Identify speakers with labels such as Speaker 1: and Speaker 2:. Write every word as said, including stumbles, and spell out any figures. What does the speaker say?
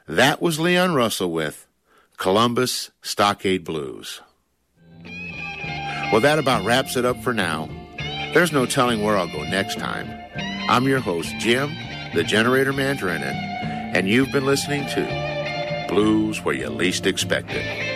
Speaker 1: That was Leon Russell with Columbus Stockade Blues. Well, that about wraps it up for now. There's no telling where I'll go next time. I'm your host, Jim, the Generator Man Drennan, and you've been listening to Blues Where You Least Expect It.